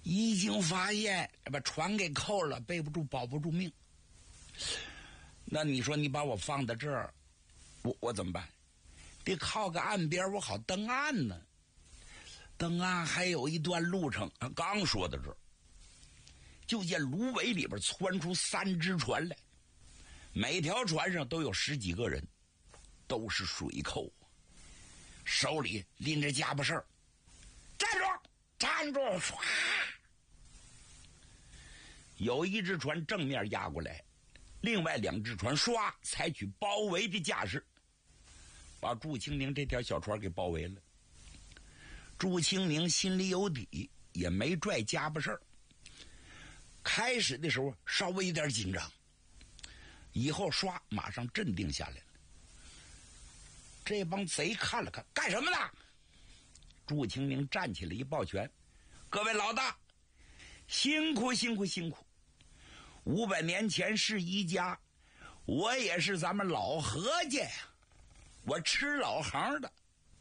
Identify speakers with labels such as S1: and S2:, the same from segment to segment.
S1: 已经发现把船给扣了，背不住保不住命。那你说你把我放在这儿，我怎么办？得靠个岸边，我好登岸呢。登岸还有一段路程。刚说到这儿，就见芦苇里边窜出3只船来，每条船上都有10几个人，都是水寇，手里拎着家伙事儿。站住！站住！唰！有一只船正面压过来，另外2只船唰采取包围的架势，把祝清明这条小船给包围了。祝清明心里有底，也没拽家伙事儿。开始的时候稍微有点紧张，以后唰马上镇定下来了。这帮贼看了看，干什么呢？祝清明站起来一抱拳：各位老大，辛苦辛苦辛苦！500年前是一家，我也是咱们老何家呀，我吃老行的。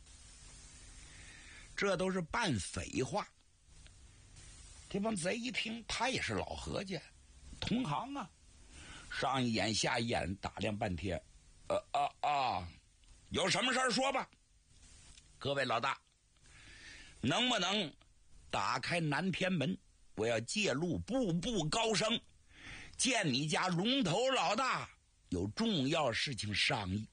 S1: 这都是半匪话。这帮贼一听，他也是老何家同行啊，上一眼下一眼打量半天，有什么事儿说吧。各位老大，能不能打开南天门？我要借路步步高升，见你家龙头老大，有重要事情商议。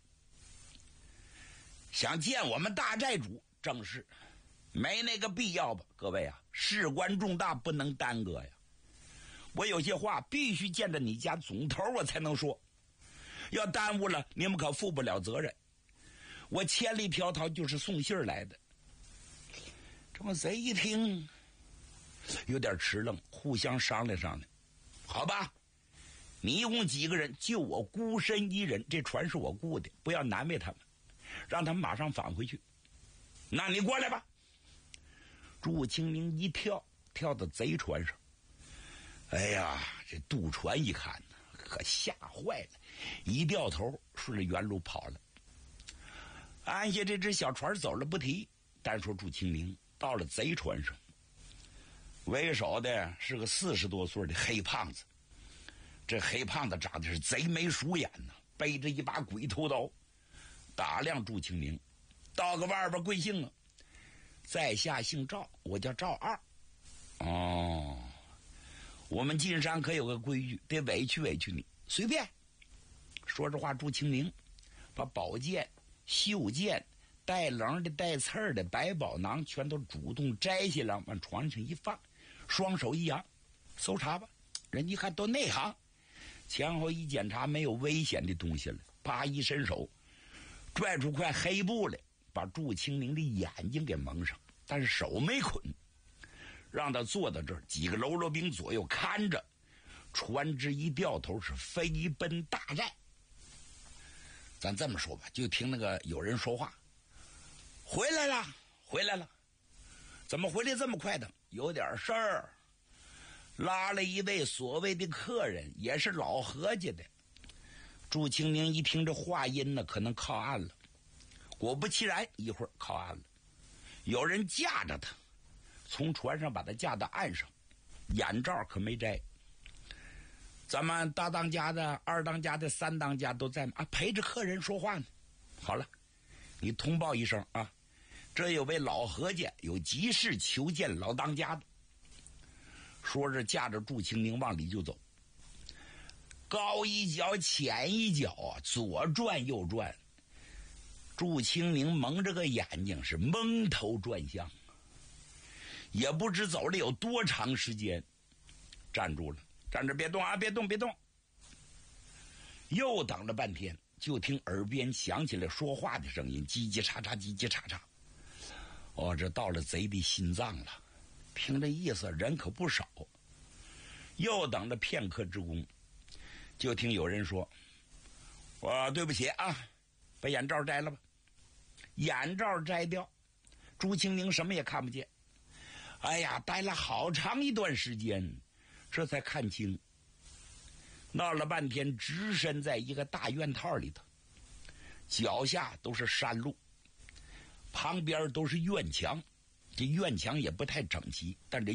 S1: 想见我们大寨主，正是没那个必要吧？各位啊，事关重大，不能耽搁呀。我有些话必须见着你家总头我才能说，要耽误了你们可负不了责任。我千里迢迢就是送信来的。这么贼一听有点迟愣，互相商量商量。好吧，你一共几个人？就我孤身一人，这船是我雇的，不要难为他们，让他们马上返回去。那你过来吧。祝清明一跳到贼船上，哎呀，这渡船一看呢，可吓坏了，一掉头顺着原路跑了。按下这只小船走了不提，单说祝清明到了贼船上，为首的是个40多岁的黑胖子。这黑胖子长得是贼眉鼠眼呢，背着一把鬼头刀，打量祝清明。道个外边贵姓啊？在下姓赵，我叫赵二。哦，我们进山可有个规矩，得委屈委屈你，随便。说这话，祝清明把宝剑、袖剑、带棱的、带刺儿的百宝囊全都主动摘下来，往床上一放，双手一扬，搜查吧。人一看都内行，前后一检查，没有危险的东西了，啪一伸手，拽出块黑布来，把祝清明的眼睛给蒙上，但是手没捆，让他坐到这儿，几个喽啰兵左右看着，船只一掉头是飞奔大寨。咱这么说吧，就听那个有人说话，回来了，回来了。怎么回来这么快的？有点事儿，拉了一位所谓的客人，也是老何家的。祝清明一听这话音呢，可能靠岸了。果不其然，一会儿靠岸了，有人架着他，从船上把他架到岸上，眼罩可没摘。咱们大当家的、二当家的、三当家都在啊，陪着客人说话呢。好了，你通报一声啊，这有位老何家有急事求见老当家的。说着架着祝清明往里就走，高一脚浅一脚啊，左转右转。祝清明蒙着个眼睛是蒙头转向，也不知走了有多长时间，站住了，站着别动啊，别动别动。又等了半天，就听耳边响起来说话的声音，叽叽喳喳叽叽喳喳。哦，这到了贼的心脏了，听这意思人可不少。又等了片刻之功，就听有人说，我对不起啊，把眼罩摘了吧。眼罩摘掉，朱清明什么也看不见。哎呀，待了好长一段时间，这才看清。闹了半天，只身在一个大院套里头，脚下都是山路，旁边都是院墙，这院墙也不太整齐，但这